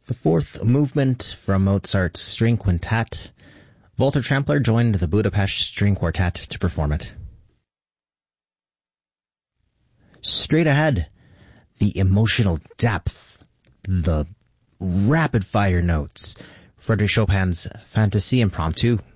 The fourth movement from Mozart's String Quintet. Walter Trampler joined the Budapest String Quartet to perform it. Straight ahead, the emotional depth, the rapid-fire notes. Frédéric Chopin's Fantasie Impromptu,